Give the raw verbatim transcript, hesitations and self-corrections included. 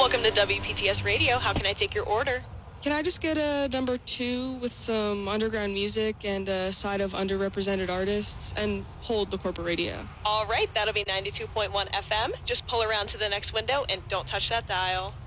Welcome to W P T S Radio. How can I take your order? Can I just get a number two with some underground music and a side of underrepresented artists and hold the corporate radio? All right, that'll be ninety-two point one F M. Just pull around to the next window and don't touch that dial.